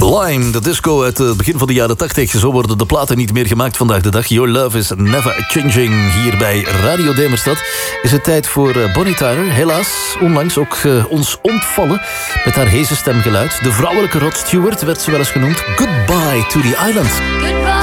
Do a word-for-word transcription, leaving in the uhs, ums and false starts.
Sublime, de disco uit het begin van de jaren tachtig. Zo worden de platen niet meer gemaakt vandaag de dag. Your love is never changing. Hier bij Radio Demerstad is het tijd voor Bonnie Tyler. Helaas, onlangs ook uh, ons ontvallen met haar heze stemgeluid. De vrouwelijke Rod Stewart werd ze wel eens genoemd. Goodbye to the Island. Goodbye.